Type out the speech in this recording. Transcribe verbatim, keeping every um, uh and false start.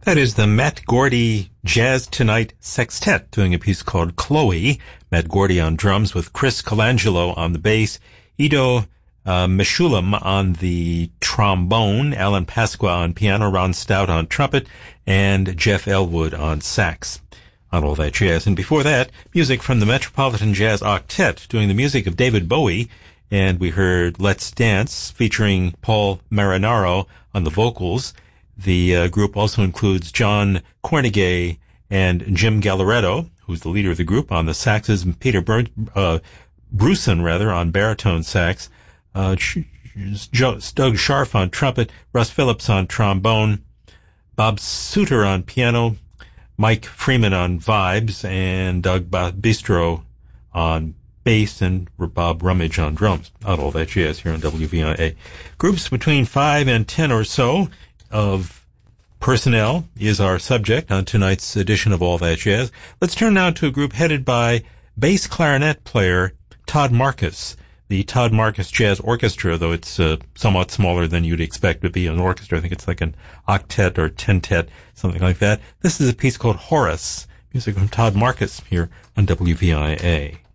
That is the Matt Gordy Jazz Tonight Sextet doing a piece called Chloe. Matt Gordy on drums with Chris Colangelo on the bass, Ido uh, Meshulam on the trombone, Alan Pasqua on piano, Ron Stout on trumpet, and Jeff Elwood on sax on All That Jazz. And before that, music from the Metropolitan Jazz Octet doing the music of David Bowie. And we heard Let's Dance featuring Paul Marinaro on the vocals. The uh, group also includes John Cornegay and Jim Gallaretto, who's the leader of the group, on the saxes, and Peter Bur- uh, Bruson, rather, on baritone sax, uh, Doug Scharf on trumpet, Russ Phillips on trombone, Bob Suter on piano, Mike Freeman on vibes, and Doug Bistro on bass, and Bob Rummage on drums. Not All That Jazz here on W V I A. Groups between five and ten or so of personnel is our subject on tonight's edition of All That Jazz. Let's turn now to a group headed by bass clarinet player Todd Marcus. The Todd Marcus Jazz Orchestra, though it's uh, somewhat smaller than you'd expect to be an orchestra. I think it's like an octet or tentet, something like that. This is a piece called Horace, music from Todd Marcus here on W V I A.